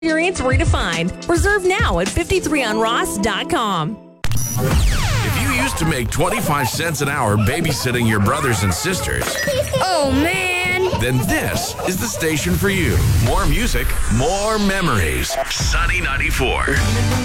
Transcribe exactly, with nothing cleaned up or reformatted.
Experience redefined. Reserve now at fifty-three on ross dot com. If you used to make twenty-five cents an hour babysitting your brothers and sisters, oh man, then this is the station for you. More music, more memories. Sunny ninety-four.